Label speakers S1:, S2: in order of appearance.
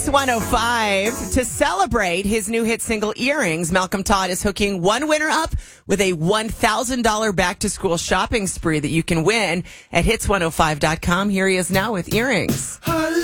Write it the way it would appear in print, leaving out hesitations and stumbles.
S1: 105. To celebrate his new hit single, Earrings, Malcolm Todd is hooking one winner up with a $1,000 back-to-school shopping spree that you can win at hits105.com. Here he is now with Earrings.